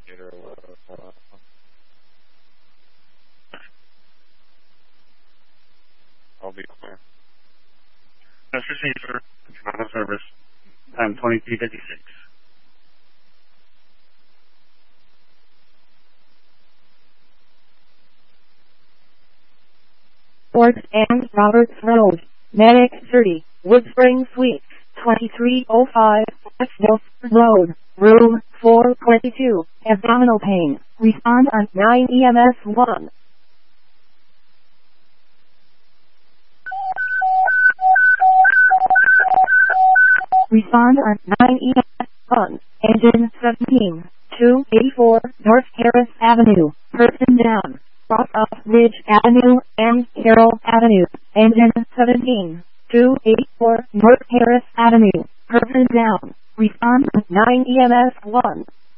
computer. I'll be clear. That's receiver. Chicago service. Time 23:56. Fort and Roberts Road, Manic 30, Woodspring Suites, 2305, West Milford Road, Room 422, abdominal pain. Respond on 9 EMS 1. Respond on 9 EMS 1, engine 17, 284, North Harris Avenue, person down. Cross up Ridge Avenue and Carroll Avenue, engine 17, 284 North Harris Avenue, person down. Respond 9 EMS 1.